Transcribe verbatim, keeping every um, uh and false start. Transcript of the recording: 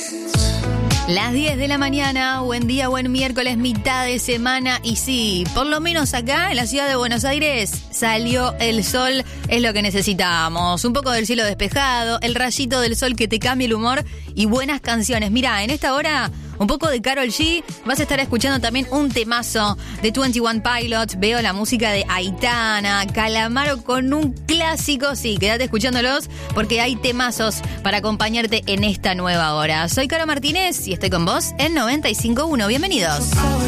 Las diez de la mañana, buen día, buen miércoles, mitad de semana. Y sí, por lo menos acá en la ciudad de Buenos Aires salió el sol, es lo que necesitamos. Un poco del cielo despejado, el rayito del sol que te cambia el humor y buenas canciones. Mirá, en esta hora un poco de Karol G, vas a estar escuchando también un temazo de veintiuno Pilots, veo la música de Aitana, Calamaro con un clásico, sí, quédate escuchándolos porque hay temazos para acompañarte en esta nueva hora. Soy Caro Martínez y estoy con vos en noventa y cinco punto uno, bienvenidos.